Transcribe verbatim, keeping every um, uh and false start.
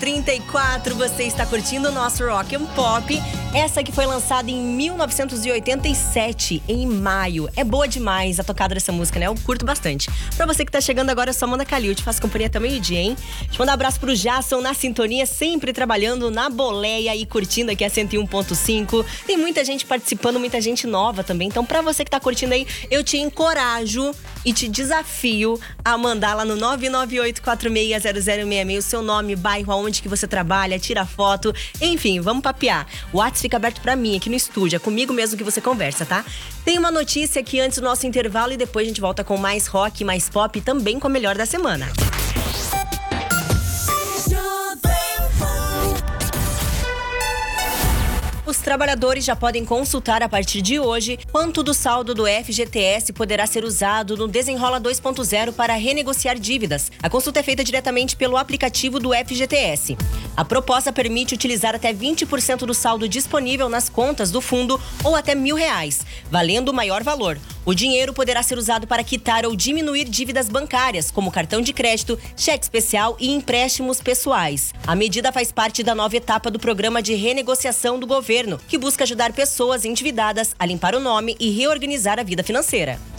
trinta e quatro, você está curtindo o nosso Rock and Pop. Essa que foi lançada em mil novecentos e oitenta e sete, em maio. É boa demais a tocada dessa música, né? Eu curto bastante. Pra você que tá chegando agora, eu sou a Amanda Calil, te faço companhia até meio-dia, hein? Deixa eu mandar um abraço pro Jason na sintonia, sempre trabalhando na boleia e curtindo aqui a cento e um ponto cinco. Tem muita gente participando, muita gente nova também. Então, pra você que tá curtindo aí, eu te encorajo e te desafio a mandar lá no nove nove oito quatro seis zero zero seis seis o seu nome, bairro, aonde que você trabalha, tira foto. Enfim, vamos papear. O WhatsApp fica aberto pra mim aqui no estúdio, é comigo mesmo que você conversa, tá? Tem uma notícia aqui antes do nosso intervalo e depois a gente volta com mais rock, mais pop e também com o melhor da semana. Os trabalhadores já podem consultar a partir de hoje quanto do saldo do F G T S poderá ser usado no Desenrola dois ponto zero para renegociar dívidas. A consulta é feita diretamente pelo aplicativo do F G T S. A proposta permite utilizar até vinte por cento do saldo disponível nas contas do fundo ou até mil reais, valendo o maior valor. O dinheiro poderá ser usado para quitar ou diminuir dívidas bancárias, como cartão de crédito, cheque especial e empréstimos pessoais. A medida faz parte da nova etapa do programa de renegociação do governo, que busca ajudar pessoas endividadas a limpar o nome e reorganizar a vida financeira.